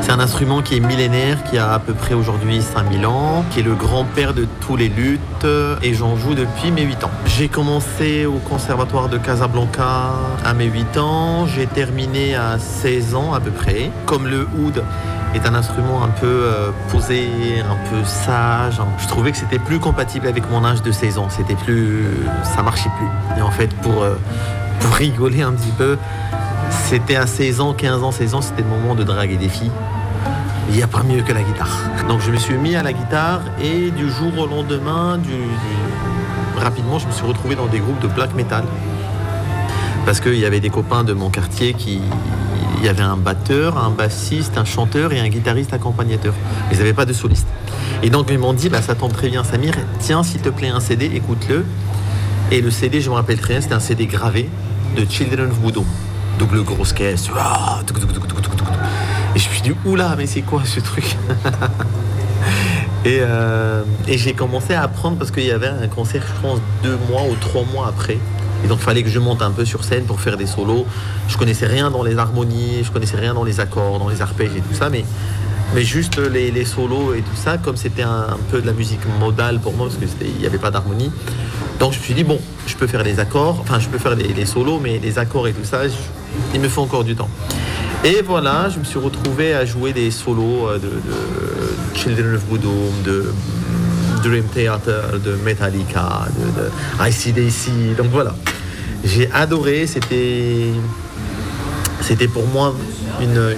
C'est un instrument qui est millénaire, qui a à peu près aujourd'hui 5000 ans, qui est le grand-père de tous les luths, et j'en joue depuis mes 8 ans. J'ai commencé au conservatoire de Casablanca à mes 8 ans, j'ai terminé à 16 ans à peu près. Comme le oud est un instrument un peu posé, un peu sage, je trouvais que c'était plus compatible avec mon âge de 16 ans, ça marchait plus. Et en fait, pour rigoler un petit peu, c'était à 16 ans, 15 ans, 16 ans, c'était le moment de draguer des filles. Il n'y a pas mieux que la guitare. Donc je me suis mis à la guitare et du jour au lendemain, rapidement, je me suis retrouvé dans des groupes de black metal. Parce qu'il y avait des copains de mon quartier il y avait un batteur, un bassiste, un chanteur et un guitariste accompagnateur. Ils n'avaient pas de soliste. Et donc ils m'ont dit, ça tombe très bien Samir, tiens s'il te plaît un CD, écoute-le. Et le CD, je me rappelle très bien, c'était un CD gravé de Children of Bodom. Double grosse caisse. Et je me suis dit, oula, mais c'est quoi ce truc? Et j'ai commencé à apprendre parce qu'il y avait un concert, je pense, 2 mois ou 3 mois après. Et donc, il fallait que je monte un peu sur scène pour faire des solos. Je connaissais rien dans les harmonies, je connaissais rien dans les accords, dans les arpèges et tout ça, mais juste les solos et tout ça, comme c'était un peu de la musique modale pour moi, parce qu'il n'y avait pas d'harmonie. Donc, je me suis dit, bon, je peux faire les accords, enfin, je peux faire les solos, mais les accords et tout ça, il me faut encore du temps. Et voilà, je me suis retrouvé à jouer des solos de Children of Bodom, de Dream Theater, de Metallica, de AC/DC. Donc voilà, j'ai adoré. C'était pour moi une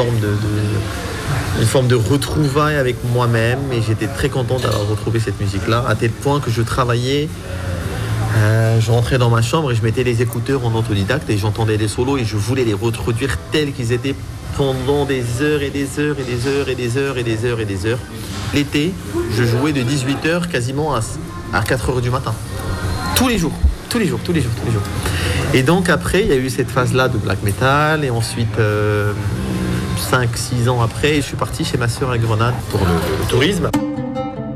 forme de retrouvaille avec moi-même. Et j'étais très content d'avoir retrouvé cette musique-là, à tel point que je travaillais. Je rentrais dans ma chambre et je mettais les écouteurs en autodidacte et j'entendais les solos et je voulais les reproduire tels qu'ils étaient pendant des heures et des heures et des heures et des heures et des heures et des heures. L'été, je jouais de 18h quasiment à 4h du matin. Tous les jours. Et donc après, il y a eu cette phase-là de black metal et ensuite 5-6 ans après, je suis parti chez ma sœur à Grenade pour le tourisme.